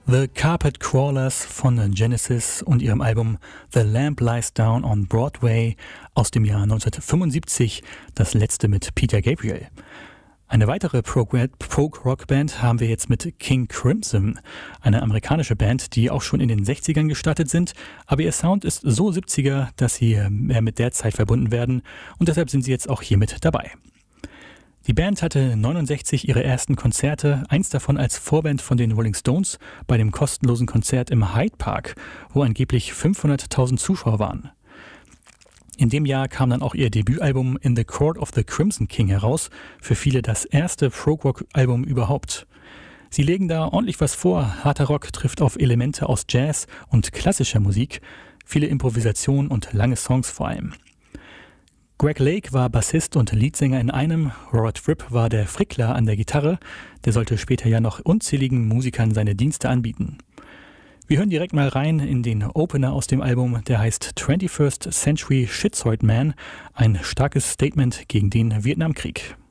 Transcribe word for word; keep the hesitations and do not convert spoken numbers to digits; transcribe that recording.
The Carpet Crawlers von Genesis und ihrem Album The Lamp Lies Down on Broadway aus dem Jahr neunzehnhundertfünfundsiebzig, das letzte mit Peter Gabriel. Eine weitere Prog-Rock-Band haben wir jetzt mit King Crimson, eine amerikanische Band, die auch schon in den sechzigern gestartet sind, aber ihr Sound ist so siebziger, dass sie mehr mit der Zeit verbunden werden und deshalb sind sie jetzt auch hier mit dabei. Die Band hatte neunundsechzig ihre ersten Konzerte, eins davon als Vorband von den Rolling Stones bei dem kostenlosen Konzert im Hyde Park, wo angeblich fünfhunderttausend Zuschauer waren. In dem Jahr kam dann auch ihr Debütalbum In the Court of the Crimson King heraus, für viele das erste Prog-Rock-Album überhaupt. Sie legen da ordentlich was vor, harter Rock trifft auf Elemente aus Jazz und klassischer Musik, viele Improvisationen und lange Songs vor allem. Greg Lake war Bassist und Leadsänger in einem, Robert Fripp war der Frickler an der Gitarre, der sollte später ja noch unzähligen Musikern seine Dienste anbieten. Wir hören direkt mal rein in den Opener aus dem Album, der heißt twenty-first Century Schizoid Man, ein starkes Statement gegen den Vietnamkrieg.